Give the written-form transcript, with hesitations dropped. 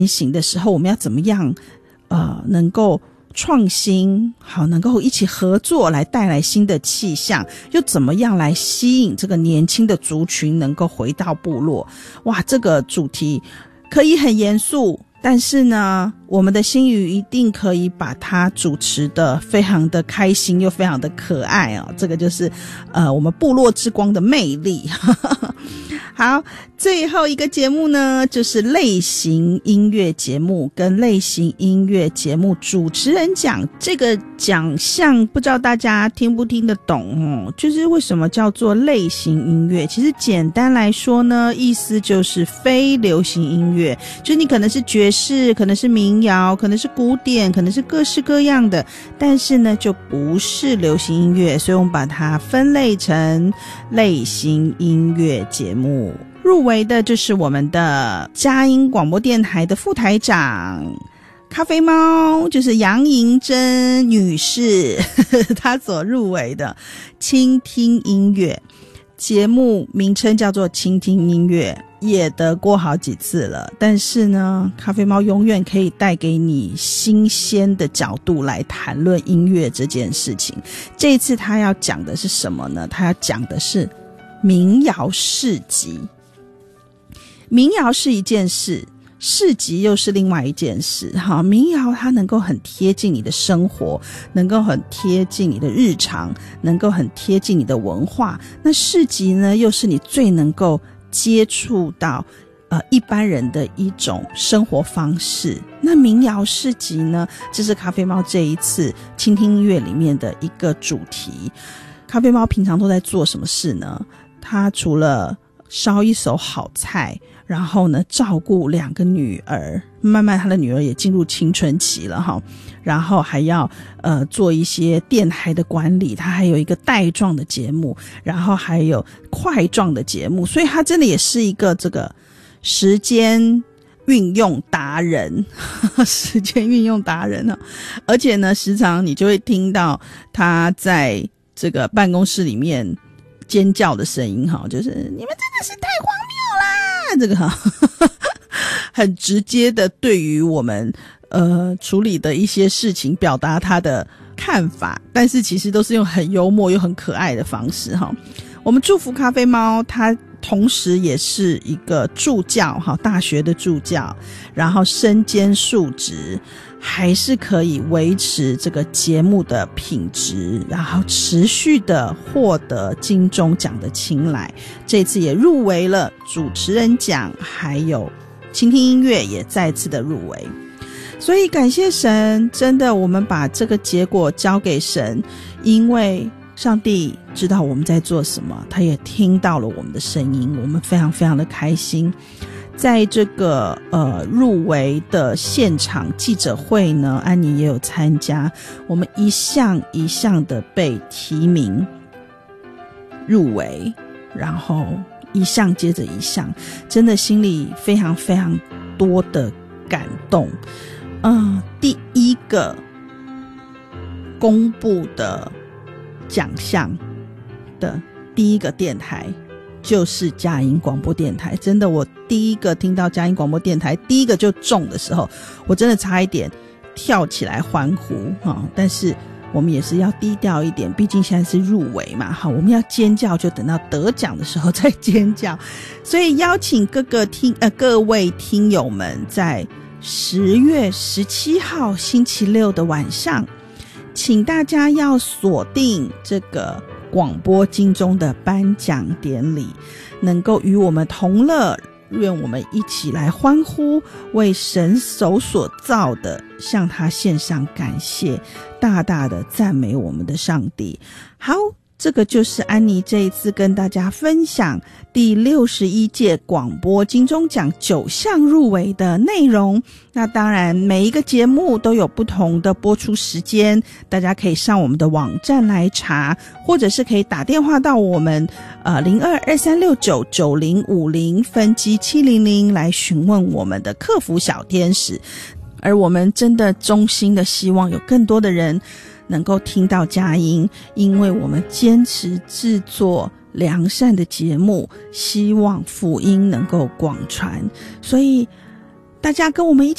行的时候，我们要怎么样能够创新，好，能够一起合作来带来新的气象，又怎么样来吸引这个年轻的族群能够回到部落。哇，这个主题可以很严肃，但是呢我们的心语一定可以把它主持的非常的开心又非常的可爱哦，这个就是我们部落之光的魅力好，最后一个节目呢，就是类型音乐节目跟类型音乐节目主持人奖。这个奖项不知道大家听不听得懂哦，就是为什么叫做类型音乐，其实简单来说呢，意思就是非流行音乐，就是你可能是爵士，可能是民谣，可能是古典，可能是各式各样的，但是呢就不是流行音乐，所以我们把它分类成类型音乐节目。入围的就是我们的佳音广播电台的副台长咖啡猫，就是杨银珍女士她所入围的倾听音乐节目，名称叫做倾听音乐，也得过好几次了，但是呢咖啡猫永远可以带给你新鲜的角度来谈论音乐这件事情。这一次他要讲的是什么呢？他要讲的是民谣市集。民谣是一件事，市集又是另外一件事。好，民谣它能够很贴近你的生活，能够很贴近你的日常，能够很贴近你的文化。那市集呢，又是你最能够接触到一般人的一种生活方式。那民谣市集呢，这是咖啡猫这一次倾听音乐里面的一个主题。咖啡猫平常都在做什么事呢？他除了烧一手好菜，然后呢照顾2个女儿，慢慢他的女儿也进入青春期了哈，然后还要做一些电台的管理，他还有一个带状的节目，然后还有块状的节目，所以他真的也是一个这个时间运用达人时间运用达人啊！而且呢时常你就会听到他在这个办公室里面尖叫的声音哈，就是你们真的是太荒谬啦，这个很直接的对于我们处理的一些事情表达他的看法，但是其实都是用很幽默又很可爱的方式哈。我们祝福咖啡猫，他同时也是一个助教哈，大学的助教，然后身兼数职，还是可以维持这个节目的品质，然后持续的获得金钟奖的青睐。这次也入围了主持人奖，还有倾听音乐也再次的入围。所以感谢神，真的我们把这个结果交给神，因为上帝知道我们在做什么，他也听到了我们的声音，我们非常非常的开心。在这个入围的现场记者会呢，安妮也有参加，我们一项一项的被提名入围，然后一项接着一项，真的心里非常非常多的感动。第一个公布的奖项的第一个电台就是佳音广播电台，真的我第一个听到佳音广播电台第一个就中的时候，我真的差一点跳起来欢呼但是我们也是要低调一点，毕竟现在是入围嘛，好，我们要尖叫就等到得奖的时候再尖叫。所以邀请各位听友们在10月17号星期六的晚上，请大家要锁定这个广播金钟的颁奖典礼，能够与我们同乐，愿我们一起来欢呼，为神手所造的向他献上感谢，大大的赞美我们的上帝。好，这个就是安妮这一次跟大家分享第61届广播金钟奖9项入围的内容。那当然每一个节目都有不同的播出时间，大家可以上我们的网站来查，或者是可以打电话到我们0223699050分机700来询问我们的客服小天使。而我们真的衷心的希望有更多的人能够听到佳音，因为我们坚持制作良善的节目，希望福音能够广传。所以大家跟我们一起